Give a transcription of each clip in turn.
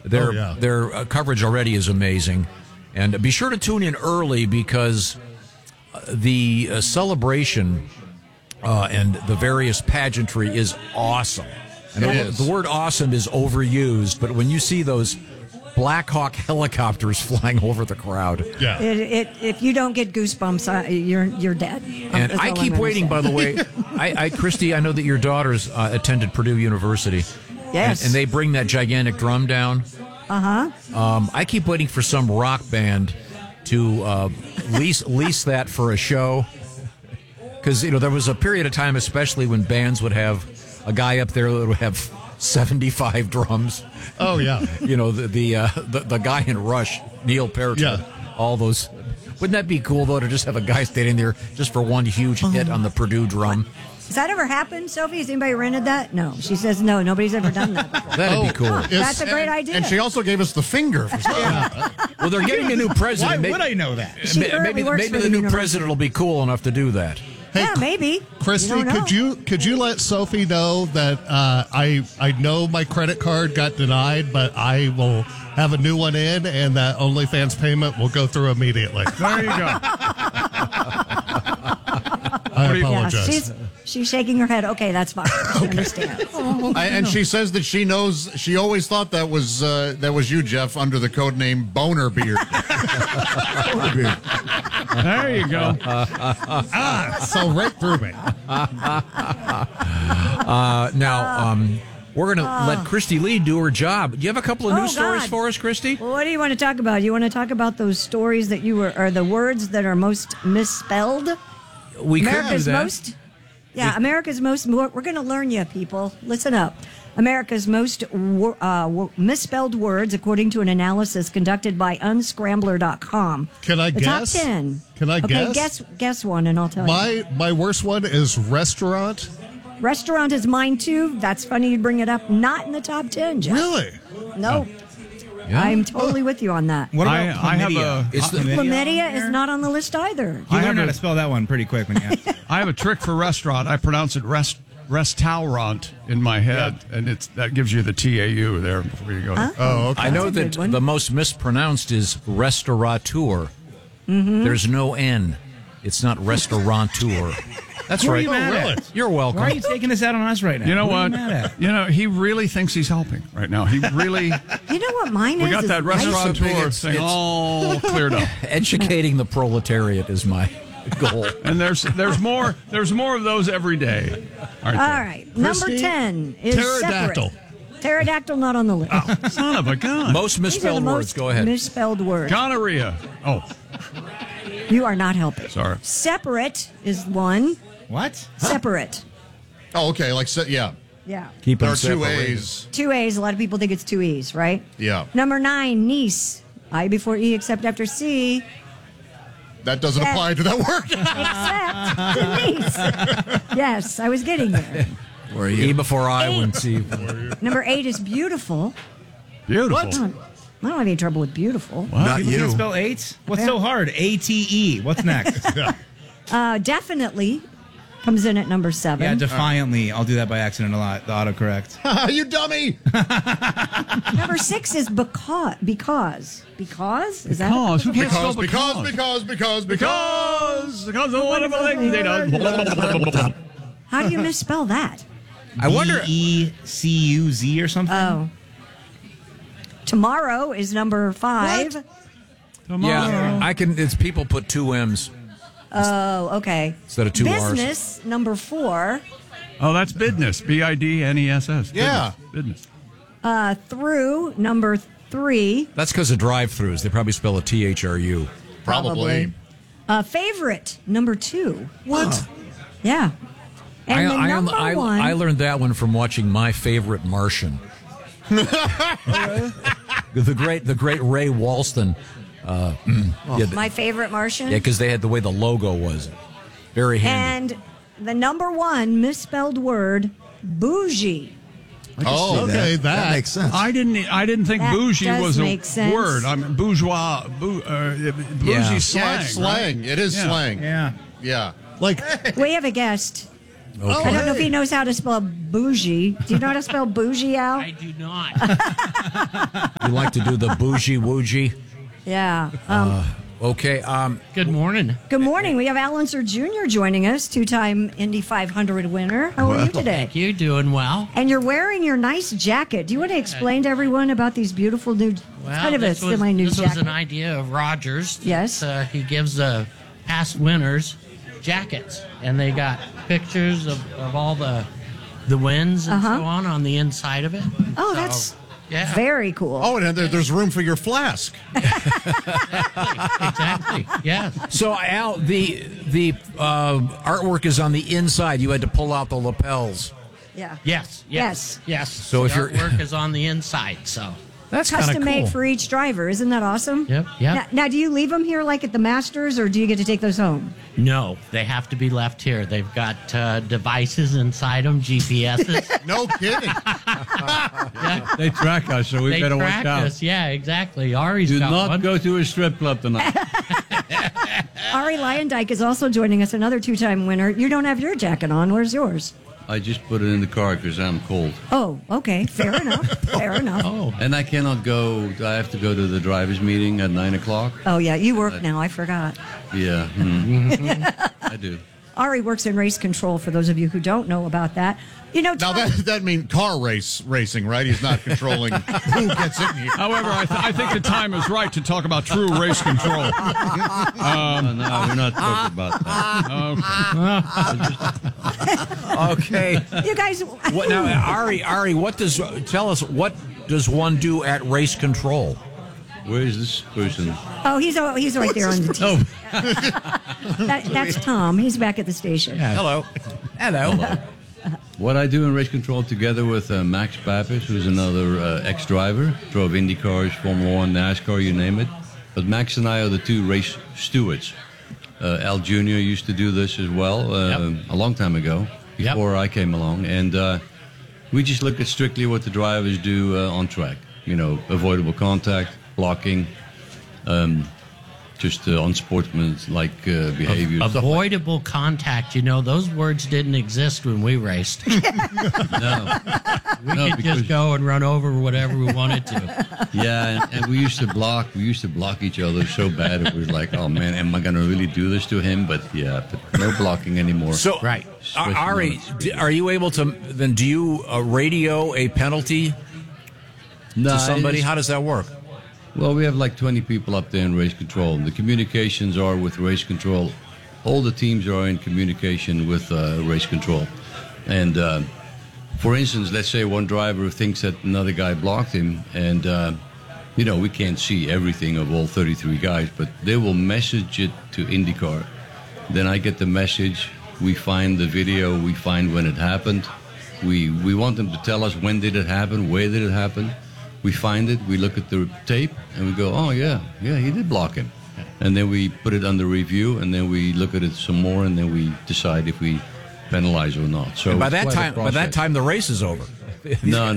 Their coverage already is amazing. And be sure to tune in early because the celebration and the various pageantry is awesome. And the word awesome is overused, but when you see those Black Hawk helicopters flying over the crowd. Yeah. If you don't get goosebumps, you're dead. And I keep waiting, by the way. Christy, I know that your daughters attended Purdue University. Yes. And they bring that gigantic drum down. Uh-huh. I keep waiting for some rock band to lease that for a show. Because, there was a period of time, especially when bands would have a guy up there that would have 75 drums. Oh, yeah. The guy in Rush, Neil Peart. Yeah. All those. Wouldn't that be cool, though, to just have a guy standing there just for one huge hit on the Purdue drum? Has that ever happened, Sophie? Has anybody rented that? No. She says no. Nobody's ever done that before. That'd be cool. That's a great idea. And she also gave us the finger. For Well, they're getting a new president. Why would I know that? Maybe the new president will be cool enough to do that. Hey, yeah, maybe. Christy, could you let Sophie know that I know my credit card got denied, but I will have a new one in, and that OnlyFans payment will go through immediately. There you go. I apologize. Yeah, she's shaking her head. Okay, that's fine. She understands. And she says that she knows. She always thought that was you, Jeff, under the code name Boner Beard. Boner Beard. There you go. So right through me. We're going to let Christy Lee do her job. Do you have a couple of news stories for us, Christy? Well, what do you want to talk about? You want to talk about those stories that or the words that are most misspelled? We America's can do that. most. Yeah, America's most. We're going to learn you, people. Listen up. America's most misspelled words, according to an analysis conducted by Unscrambler.com. Can I guess? Top 10. Can I guess? Okay, guess one, and I'll tell you. My worst one is restaurant. Restaurant is mine, too. That's funny you bring it up. Not in the top 10, Jeff. Really? No. Yeah. I'm totally with you on that. What about chlamydia? Chlamydia is not on the list either. You learn how to spell that one pretty quick when you ask. I have a trick for restaurant. I pronounce it restaurant in my head, and that gives you the TAU there before you go. Oh, okay. I know That's a that good one. the most mispronounced is restaurateur. Mm-hmm. There's no N. It's not restaurateur. That's Who are right. you mad really? at? You're welcome. Why are you taking this out on us right now? You know Who are what? you mad at? He really thinks he's helping right now. He really. You know what mine is? We got that restaurateur thing all cleared up. Educating the proletariat is my goal. And there's more of those every day. All right. Number Christy, 10 is pterodactyl. separate. Pterodactyl not on the list. Son of a gun. Most These are the misspelled words. most Go ahead. Misspelled words. Gonorrhea. Oh, You are not helping. sorry. Separate is one. What? Separate. Oh, okay. Yeah. Yeah. Keep There them are two separated. A's. Two A's. A lot of people think it's two E's, right? Yeah. Number 9, niece. I before E except after C. That doesn't Yeah. apply to that word. Except to niece. Yes, I was getting there. Where E before I 8. wouldn't see. Number 8 is beautiful. Beautiful. I don't have any trouble with beautiful. Not you. Can't spell eight? What's so hard? ATE. What's next? Definitely comes in at number 7. Yeah, defiantly. I'll do that by accident a lot. The autocorrect. You dummy. Number 6 is because. Because? Is that? Because who can't spell Because. because of wonderful things they done. How do you misspell that? I wonder. ECUZ or something? Oh. Tomorrow is number 5. Yeah, I can. It's people put 2 M's Oh, okay. instead of 2 R's. Business, number 4. Oh, that's business. BIDNESS. Yeah. Business. Through, number 3. That's because of drive-throughs. They probably spell a THRU. Probably. Favorite, number 2. What? Yeah. And the number 1. I learned that one from watching My Favorite Martian. The great Ray Walston. My favorite Martian. Yeah, because they had the way the logo was. Very handy. And the number 1 misspelled word, bougie. Oh, Okay, That makes sense. I didn't think That bougie does was a make sense. word. I mean, bourgeois, bougie Yeah. slang. Yeah, it's slang. Right? It is Yeah. slang. Yeah. Yeah. like We have a guest. I don't know if he knows how to spell bougie. Do you know how to spell bougie, Al? I do not. You like to do the bougie woojie? Yeah. Okay. Good morning. Good morning. We have Al Unser Jr. joining us, two-time Indy 500 winner. How are you today? Thank you. Doing well. And you're wearing your nice jacket. Do you want to explain to everyone about these beautiful new, kind of a semi-new this jacket? was an idea of Rogers. Yes. He gives past winners jackets, and they got pictures of all the wins and so on the inside of it. Oh, So, that's yeah. very cool. Oh, and there's room for your flask. Exactly. Yeah. So, Al, the artwork is on the inside. You had to pull out the lapels. Yeah. Yes. So if the you're- artwork is on the inside, so. That's kind of Custom cool. made for each driver. Isn't that awesome? Yep. Now, do you leave them here like at the Masters, or do you get to take those home? No, they have to be left here. They've got devices inside them, GPSs. No kidding. They track us, so we They better watch track out. us. Yeah, exactly. Ari's Do got not one. go to a strip club tonight. Ari Lyondike is also joining us, another two-time winner. You don't have your jacket on. Where's yours? I just put it in the car because I'm cold. Oh, okay. Fair enough. Fair enough. Oh, And I cannot go, I have to go to the drivers' meeting at 9 o'clock. Oh, yeah. You work now. I forgot. Yeah, I do. Ari works in race control, for those of you who don't know about that. You know, Now Tom, that means car racing, right? He's not controlling who gets in here. However, I think the time is right to talk about true race control. No, we're not talking about that. Okay. you guys. What now, Ari? Tell us, what does one do at race control? Where is this person? Oh, he's right there on the team. That's Tom. He's back at the station. Hello. What I do in race control together with Max Pappas, who's another ex-driver, drove Indy cars, Formula One, NASCAR, you name it. But Max and I are the two race stewards. Al Jr. used to do this as well a long time ago, before I came along. And we just look at strictly what the drivers do on track. You know, avoidable contact, blocking, just unsportsmanlike behavior. avoidable contact. You know, those words didn't exist when we raced. No. We No, could because- just go and run over whatever we wanted to. Yeah, and we used to block. We used to block each other so bad. It was like, oh man, am I going to really do this to him? But yeah, but no blocking anymore. So, Right. Ari, are you able to? Then, do you radio a penalty No, to somebody? it's- How does that work? Well, we have like 20 people up there in race control. The communications are with race control. All the teams are in communication with race control. And for instance, let's say one driver thinks that another guy blocked him, and you know, we can't see everything of all 33 guys, but they will message it to IndyCar. Then I get the message. We find the video. We find when it happened. We want them to tell us when did it happen, where did it happen. We find it, we look at the tape, and we go, oh, yeah, he did block him. And then we put it under review, and then we look at it some more, and then we decide if we penalize or not. So By it's that quite a process. time, the race is over. No.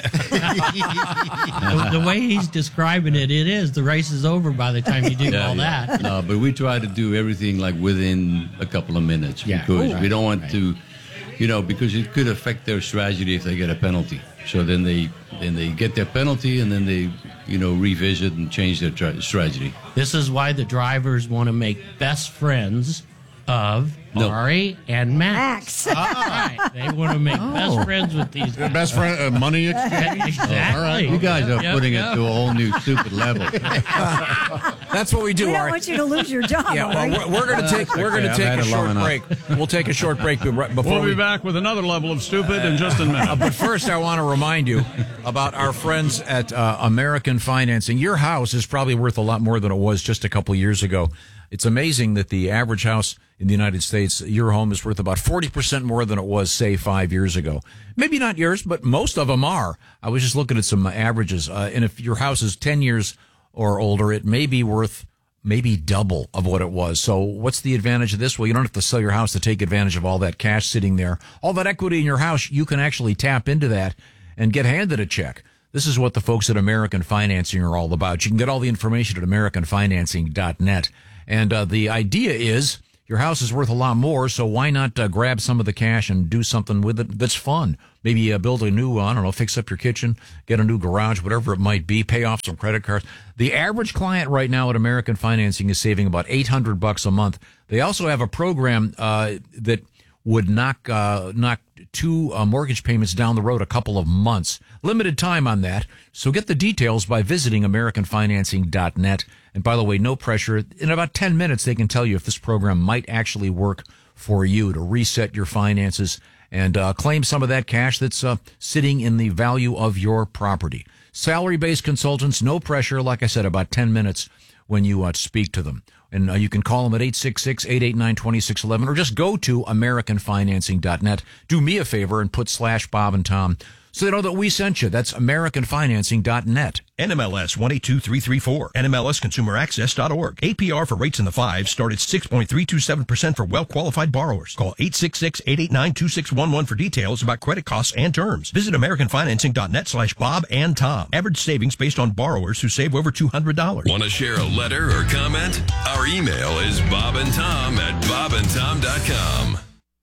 The way he's describing it, it is. The race is over by the time you do all that. No, but we try to do everything like within a couple of minutes Yeah. because Right. we don't want to, you know, because it could affect their strategy if they get a penalty. So then they get their penalty and then they, you know, revisit and change their strategy. This is why the drivers want to make best friends of Ari and Max. Right. They want to make best friends with these guys. Best friend, money exchange. Exactly. All right. You guys are Yep, putting yep. it to a whole new stupid level. That's what we do, We don't Ari. want you to lose your job. Yeah, Ari. well, we're going to take I've had a it long short enough. break. We'll take a short break before We'll we be back with another level of stupid in just a minute. But first, I want to remind you about our friends at American Financing. Your house is probably worth a lot more than it was just a couple years ago. It's amazing that the average house in the United States, your home is worth about 40% more than it was, say, 5 years ago. Maybe not yours, but most of them are. I was just looking at some averages. And if your house is 10 years or older, it may be worth maybe double of what it was. So what's the advantage of this? Well, you don't have to sell your house to take advantage of all that cash sitting there. All that equity in your house, you can actually tap into that and get handed a check. This is what the folks at American Financing are all about. You can get all the information at AmericanFinancing.net. And the idea is, Your house is worth a lot more, so why not grab some of the cash and do something with it that's fun? Maybe build a new, fix up your kitchen, get a new garage, whatever it might be, pay off some credit cards. The average client right now at American Financing is saving about $800 a month. They also have a program that would knock two mortgage payments down the road a couple of months. Limited time on that. So get the details by visiting AmericanFinancing.net. And by the way, no pressure. In about 10 minutes, they can tell you if this program might actually work for you to reset your finances and claim some of that cash that's sitting in the value of your property. Salary-based consultants, no pressure. Like I said, about 10 minutes when you speak to them. And you can call them at 866-889-2611 or just go to AmericanFinancing.net. Do me a favor and put /Bob and Tom so they know that we sent you. That's AmericanFinancing.net. NMLS 182334. NMLSConsumerAccess.org. APR for rates in the 5s start at 6.327% for well-qualified borrowers. Call 866-889-2611 for details about credit costs and terms. Visit AmericanFinancing.net /Bob and Tom. Average savings based on borrowers who save over $200. Want to share a letter or comment? Our email is bobandtom@bobandtom.com.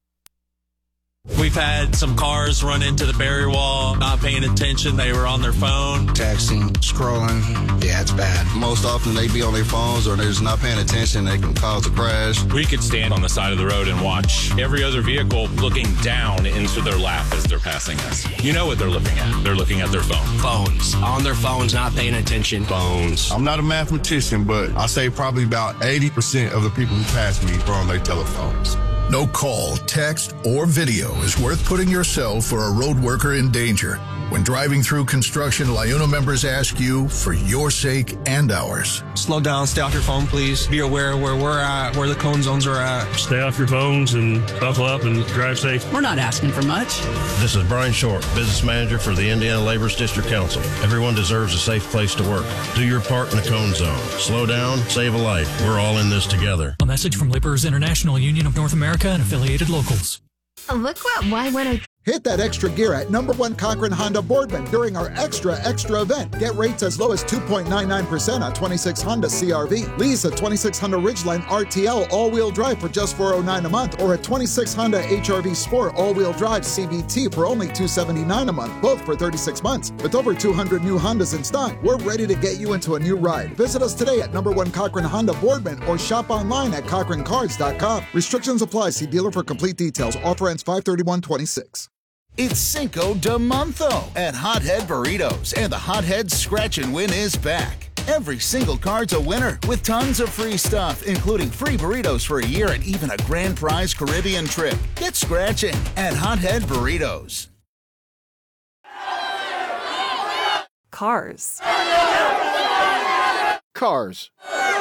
We've had some cars run into the barrier wall, not paying attention. They were on their phone. Texting, scrolling. Yeah, it's bad. Most often they be on their phones or they're just not paying attention. They can cause a crash. We could stand on the side of the road and watch every other vehicle looking down into their lap as they're passing us. You know what they're looking at. They're looking at their phone. Phones. On their phones, not paying attention. Phones. I'm not a mathematician, but I say probably about 80% of the people who pass me are on their telephones. No call, text, or video is worth putting yourself or a road worker in danger. When driving through construction, LIUNA members ask you for your sake and ours. Slow down, stay off your phone, please. Be aware where we're at, where the cone zones are at. Stay off your phones and buckle up and drive safe. We're not asking for much. This is Brian Short, business manager for the Indiana Labor's District Council. Everyone deserves a safe place to work. Do your part in the cone zone. Slow down, save a life. We're all in this together. A message from Laborers International Union of North America and affiliated locals. Look what Y102. Hit that extra gear at #1 Cochran Honda Boardman during our extra event. Get rates as low as 2.99% on 26 Honda CRV. Lease a 26 Honda Ridgeline RTL all-wheel drive for just $409 a month, or a 26 Honda HRV Sport all-wheel drive CVT for only $279 a month, both for 36 months. With over 200 new Hondas in stock, we're ready to get you into a new ride. Visit us today at #1 Cochran Honda Boardman or shop online at CochranCars.com. Restrictions apply. See dealer for complete details. Offer ends 5/31/26. It's Cinco de Monzo at Hothead Burritos, and the Hothead Scratch and Win is back. Every single card's a winner with tons of free stuff, including free burritos for a year and even a grand prize Caribbean trip. Get scratching at Hothead Burritos. Cars. Cars.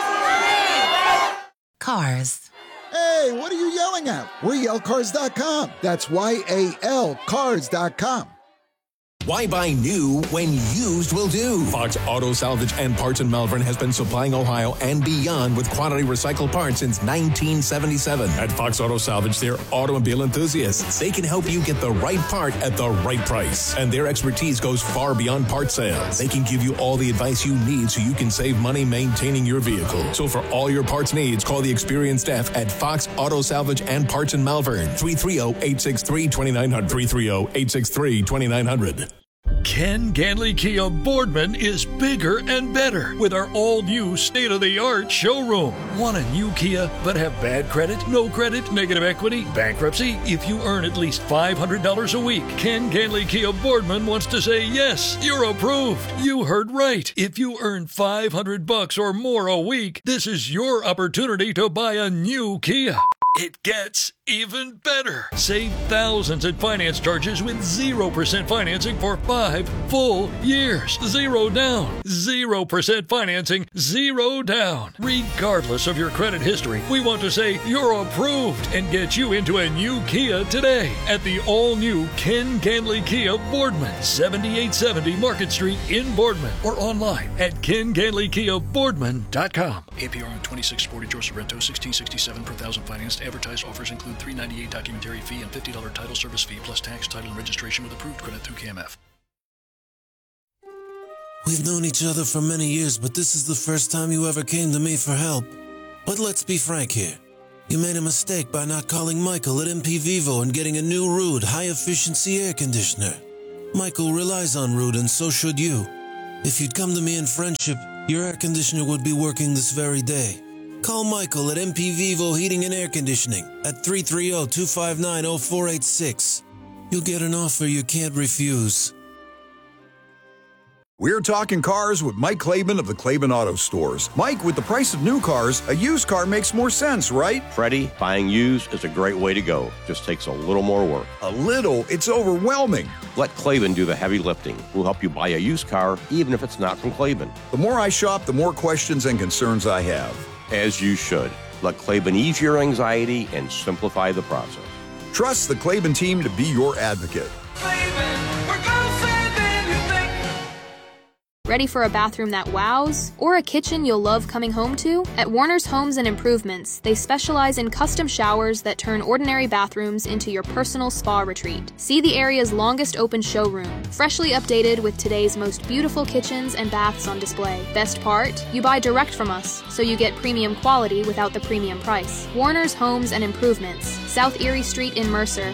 Cars. Hey, what are you yelling at? We're YaleCars.com. That's YAL Cars.com. Why buy new when used will do? Fox Auto Salvage and Parts in Malvern has been supplying Ohio and beyond with quality recycled parts since 1977. At Fox Auto Salvage, they're automobile enthusiasts. They can help you get the right part at the right price. And their expertise goes far beyond part sales. They can give you all the advice you need so you can save money maintaining your vehicle. So for all your parts needs, call the experienced staff at Fox Auto Salvage and Parts in Malvern. 330-863-2900. 330-863-2900. Ken Ganley Kia Boardman is bigger and better with our all-new state-of-the-art showroom. Want a new Kia but have bad credit, no credit, negative equity, bankruptcy? If you earn at least $500 a week, Ken Ganley Kia Boardman wants to say, yes, you're approved. You heard right. If you earn $500 or more a week, this is your opportunity to buy a new Kia. It gets even better. Save thousands in finance charges with 0% financing for 5 full years. 0 down. 0% financing. 0 down. Regardless of your credit history, we want to say you're approved and get you into a new Kia today at the all-new Ken Ganley Kia Boardman, 7870 Market Street in Boardman, or online at KenGanleyKiaBoardman.com. APR on 2640 George Sorrento, 1667 per thousand financed. Advertised offers include $398 documentary fee and $50 title service fee plus tax, title, and registration with approved credit through KMF. We've known each other for many years, but this is the first time you ever came to me for help. But let's be frank here. You made a mistake by not calling Michael at MP Vivo and getting a new Ruud high-efficiency air conditioner. Michael relies on Ruud, and so should you. If you'd come to me in friendship, your air conditioner would be working this very day. Call Michael at MP Vivo Heating and Air Conditioning at 330-259-0486. You'll get an offer you can't refuse. We're talking cars with Mike Claiborne of the Claiborne Auto Stores. Mike, with the price of new cars, a used car makes more sense, right? Freddie, buying used is a great way to go. Just takes a little more work. A little? It's overwhelming. Let Claiborne do the heavy lifting. We'll help you buy a used car, even if it's not from Claiborne. The more I shop, the more questions and concerns I have. As you should. Let Claiborne ease your anxiety and simplify the process. Trust the Claiborne team to be your advocate. Ready for a bathroom that wows? Or a kitchen you'll love coming home to? At Warner's Homes and Improvements, they specialize in custom showers that turn ordinary bathrooms into your personal spa retreat. See the area's longest open showroom, freshly updated with today's most beautiful kitchens and baths on display. Best part? You buy direct from us, so you get premium quality without the premium price. Warner's Homes and Improvements, South Erie Street in Mercer,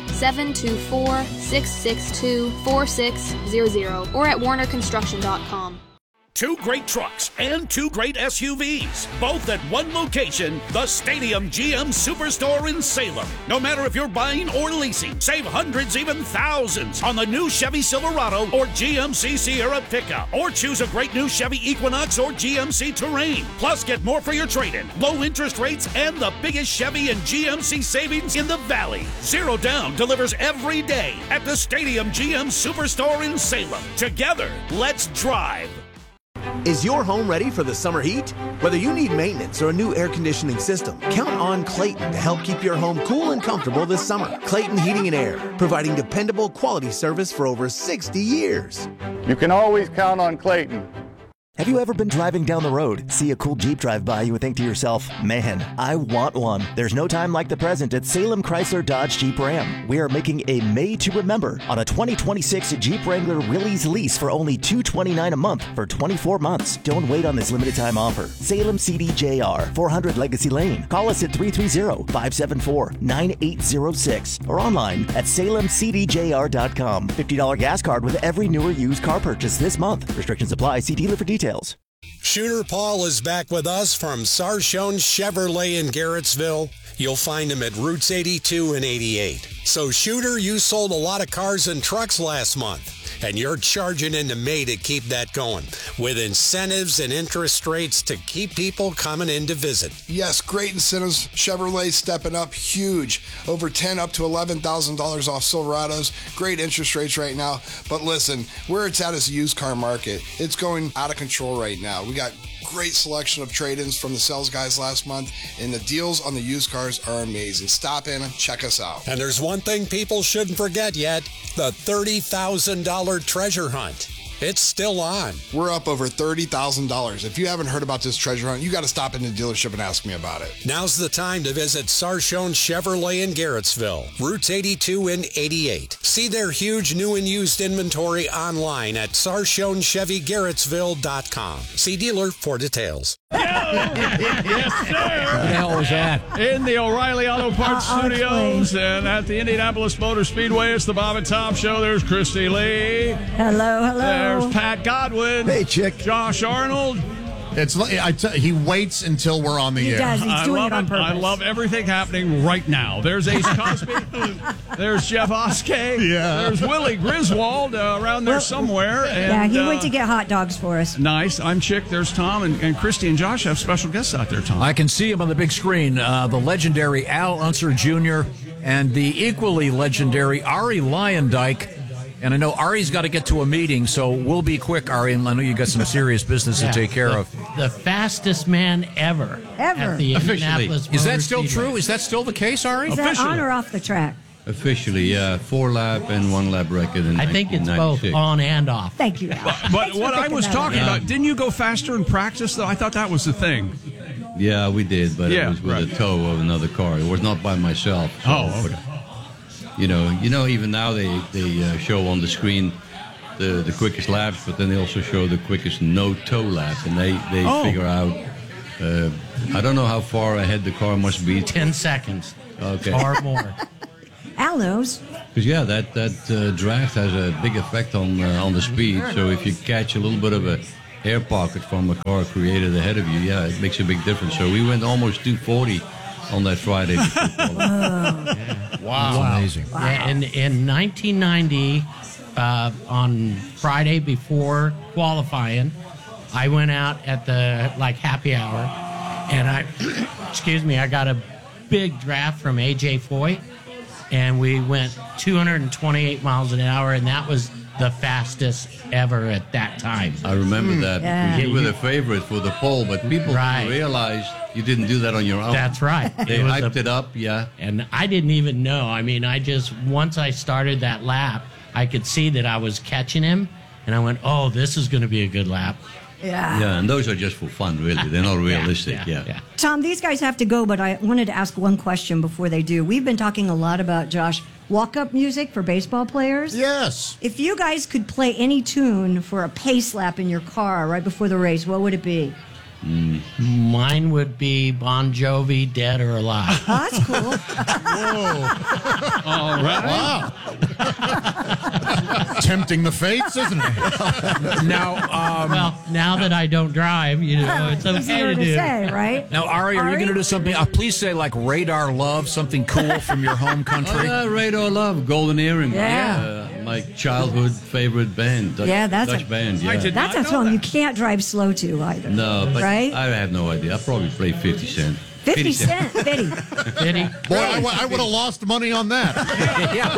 724-662-4600, or at warnerconstruction.com. 2 great trucks and 2 great SUVs, both at one location, the Stadium GM Superstore in Salem. No matter if you're buying or leasing, save hundreds, even thousands on the new Chevy Silverado or GMC Sierra pickup. Or choose a great new Chevy Equinox or GMC Terrain. Plus, get more for your trade-in, low interest rates, and the biggest Chevy and GMC savings in the Valley. Zero Down delivers every day at the Stadium GM Superstore in Salem. Together, let's drive. Is your home ready for the summer heat? Whether you need maintenance or a new air conditioning system, count on Clayton to help keep your home cool and comfortable this summer. Clayton Heating and Air, providing dependable quality service for over 60 years. You can always count on Clayton. Have you ever been driving down the road, see a cool Jeep drive by you and think to yourself, man, I want one? There's no time like the present at Salem Chrysler Dodge Jeep Ram. We are making a May to Remember on a 2026 Jeep Wrangler Willys lease for only $229 a month for 24 months. Don't wait on this limited time offer. Salem CDJR, 400 Legacy Lane. Call us at 330-574-9806 or online at salemcdjr.com. $50 gas card with every new or used car purchase this month. Restrictions apply. See dealer for details. Shooter Paul is back with us from Sarshone Chevrolet in Garrettsville. You'll find him at Routes 82 and 88. So, Shooter, you sold a lot of cars and trucks last month, and you're charging into May to keep that going with incentives and interest rates to keep people coming in to visit. Yes, great incentives. Chevrolet stepping up huge. Over $10,000 up to $11,000 off Silverados. Great interest rates right now. But listen, where it's at is the used car market. It's going out of control right now. We got great selection of trade-ins from the sales guys last month, and the deals on the used cars are amazing. Stop in and check us out. And there's one thing people shouldn't forget yet, the $30,000 treasure hunt. It's still on. We're up over $30,000. If you haven't heard about this treasure hunt, you got to stop in the dealership and ask me about it. Now's the time to visit Sarshone Chevrolet in Garrettsville, Routes 82 and 88. See their huge new and used inventory online at SarshoneChevyGarrettsville.com. See dealer for details. Yes, sir. What the hell was that? In the O'Reilly Auto Parts Studios and at the Indianapolis Motor Speedway, it's the Bob and Tom Show. There's Christy Lee. Hello, hello. There's Pat Godwin. Hey, chick. Josh Arnold. He waits until we're on the air. He does. He's doing it on purpose. I love everything happening right now. There's Ace Cosby. There's Jeff Oskey. Yeah. There's Willie Griswold around there somewhere. And, he went to get hot dogs for us. Nice. I'm Chick. There's Tom. And Christy and Josh have special guests out there, Tom. I can see him on the big screen. The legendary Al Unser Jr. and the equally legendary Ari Lyondike. And I know Ari's got to get to a meeting, so we'll be quick, Ari. And I know you got some serious business to take care of. The fastest man ever. At the Indianapolis Is that Motor still Speedway. true? Is that still the case, Ari? Is that on or off the track? Officially, yeah. 4-lap and 1-lap record in I think it's both 1996. on and off. Thank you, Al. But what I was talking about, didn't you go faster in practice, though? I thought that was the thing. Yeah, we did, but it was with right. a tow of another car. It was not by myself. So, Okay. But, you know, even now they show on the screen the quickest laps, but then they also show the quickest no-tow lap, and they figure out I don't know how far ahead the car must be. 10 seconds. Okay. Or more. Al knows. Because that draft has a big effect on the speed. So if you catch a little bit of a air pocket from a car created ahead of you, it makes a big difference. So we went almost 240 on that Friday. Wow, amazing! Wow. Yeah, in 1990, on Friday before qualifying, I went out at the happy hour, and I got a big draft from AJ Foy, and we went 228 miles an hour, and that was the fastest ever at that time. I remember that. Yeah. You were the favorite for the pole, but people realized you didn't do that on your own. That's right. They hyped it up, and I didn't even know. I mean, once I started that lap, I could see that I was catching him, and I went, oh, this is going to be a good lap. Yeah. Yeah, and those are just for fun, really. They're not realistic, yeah. Tom, these guys have to go, but I wanted to ask one question before they do. We've been talking a lot about, Josh, walk-up music for baseball players. Yes. If you guys could play any tune for a pace lap in your car right before the race, what would it be? Mine would be Bon Jovi, Dead or Alive. Oh, that's cool. Whoa. All right. Wow. Tempting the fates, isn't it? Now, now that I don't drive, it's okay to do. Say, right? Now, Ari, are you going to do something? Please say Radar Love, something cool from your home country. Radar Love, Golden Earring. Yeah. My childhood favorite band. Dutch band. Yeah. That's a song you can't drive slow to either. No, but right? I have no idea. I'll probably play 50 Cent. 50 Cent. 50. Boy, I would have lost money on that. Yeah.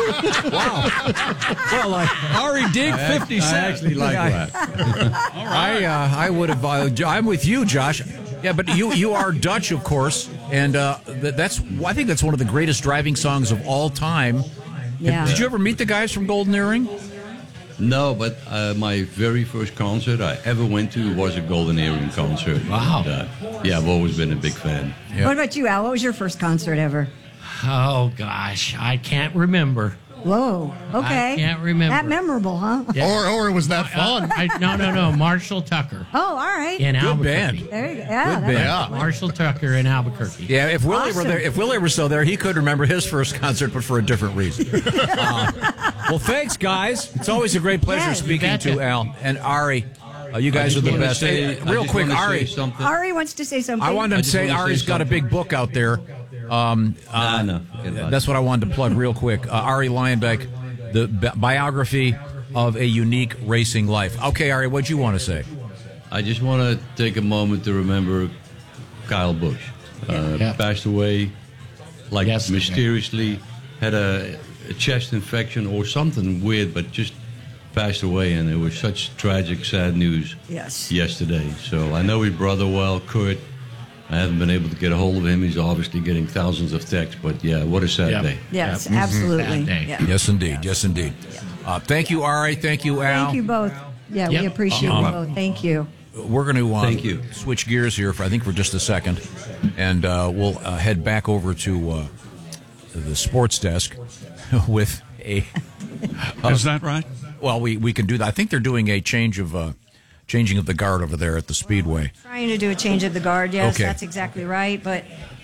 Wow. Well, Ari dig 50 Cent. I actually like that. All right. I would have. I'm with you, Josh. Yeah, but you are Dutch, of course, and I think that's one of the greatest driving songs of all time. Yeah. Did you ever meet the guys from Golden Earring? No, but my very first concert I ever went to was a Golden Earring concert. Wow. And, I've always been a big fan. Yeah. What about you, Al? What was your first concert ever? Oh, gosh. I can't remember. Whoa. Okay. I can't remember. That memorable, huh? Yeah. Or was that fun? No. Marshall Tucker. Oh, all right. In Good Albuquerque. band. There you go. Yeah. Good band. Marshall Tucker in Albuquerque. Yeah, if Willie Awesome. were there, if Willie were still there, he could remember his first concert, but for a different reason. Well, thanks, guys. It's always a great pleasure speaking to Al and Ari. You guys are the best. Real quick, Ari. Ari wants to say something. I wanted to say Ari's got a big book out there. No. That's what I wanted to plug real quick. Ari Luyendyk, the biography of a unique racing life. Okay, Ari, what'd you want to say? I just want to take a moment to remember Kyle Busch. Passed away mysteriously, had a chest infection or something weird, but just passed away, and it was such tragic, sad news yesterday. So I know his brother well, Kurt. I haven't been able to get a hold of him. He's obviously getting thousands of texts, but what a sad day. Yes, absolutely. Yeah. Yes, indeed. Yes, indeed. Thank you, Ari. Thank you, Al. Thank you both. Yeah, we appreciate you both. Thank you. We're going to Thank you. Switch gears here for just a second, and we'll head back over to the sports desk with a. Is that right? Well, we can do that. I think they're doing a changing of the guard over there at the Speedway. Trying to do a change of the guard. Yes, okay. That's exactly right. But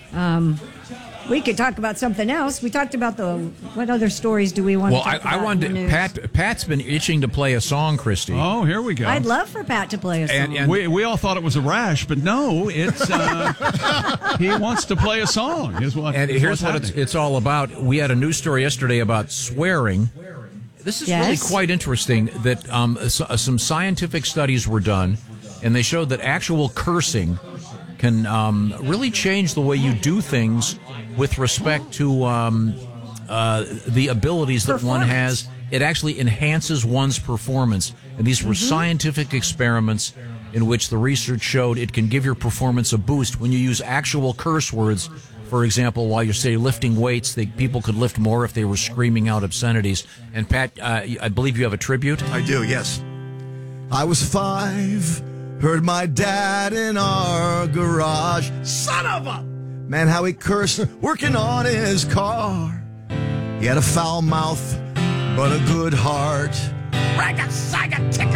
we could talk about something else. We talked about what other stories do we want to talk about? I wanted to, Pat's been itching to play a song, Christy. Oh, here we go. I'd love for Pat to play a song. And we all thought it was a rash, but no, it's he wants to play a song. Here's what it's all about. We had a news story yesterday about swearing. This is really quite interesting that some scientific studies were done, and they showed that actual cursing can really change the way you do things with respect to the abilities that one has. It actually enhances one's performance. And these were scientific experiments in which the research showed it can give your performance a boost when you use actual curse words. For example, while you're, say, lifting weights, people could lift more if they were screaming out obscenities. And, Pat, I believe you have a tribute? I do, yes. I was 5, heard my dad in our garage. Son of a... Man, how he cursed working on his car. He had a foul mouth, but a good heart.